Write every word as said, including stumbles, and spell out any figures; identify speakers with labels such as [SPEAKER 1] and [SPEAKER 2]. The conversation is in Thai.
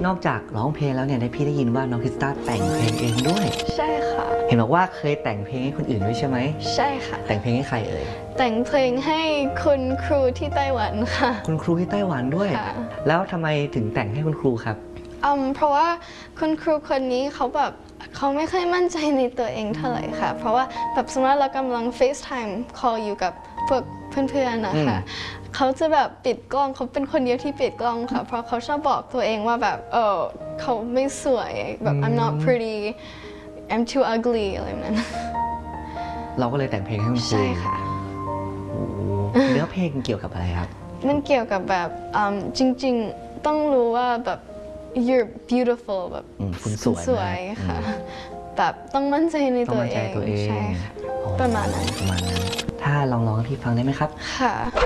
[SPEAKER 1] นอกจากร้องเพลงแล้วเนี่ยได้พี่ได้ยินว่าน้องคริสตาแต่งเพลงเองด้วย
[SPEAKER 2] ใช่ค่ะ
[SPEAKER 1] เห็นบอกว่าเคยแต่งเพลงให้คนอื่นด้วยใช่ไหม
[SPEAKER 2] ใช่ค่ะ
[SPEAKER 1] แต่งเพลงให้ใครเอ่ย
[SPEAKER 2] แต่งเพลงให้คุณครูที่ไต้หวันค่ะ
[SPEAKER 1] คุณครูที่ไต้หวันด้วยแล้วทำไมถึงแต่งให้คุณครูครับ
[SPEAKER 2] อืมเพราะว่าคุณครูคนนี้เขาแบบเขาไม่ค่อยมั่นใจในตัวเองเท่าไหร่ค่ะเพราะว่าแบบสมมติเรากำลัง FaceTime call อยู่กับพวกเพื่อนๆนะคะเขาจะแบบปิดกล้องเขาเป็นคนเดียวที่ปิดกล้องค่ะเพราะเขาชอบบอกตัวเองว่าแบบเออเขาไม่สวยแบบ I'm not pretty I'm too ugly อะไรแบบนั้น
[SPEAKER 1] เราก็เลยแต่งเพลงให้คุณครู
[SPEAKER 2] ใช่ค่ะ
[SPEAKER 1] เนื้อเพลงเกี่ยวกับอะไรครับ
[SPEAKER 2] มันเกี่ยวกับแบบจริงๆต้องรู้ว่าแบบ you're beautiful แบบ
[SPEAKER 1] คุณสวย
[SPEAKER 2] ค่ะแบบต้องมั่นใจในตัวเองใช่ค่ะประมาณนั้น
[SPEAKER 1] ประมาณนั้นถ้าลองร้องให้พี่ฟังได้ไหมครับ
[SPEAKER 2] ค่ะ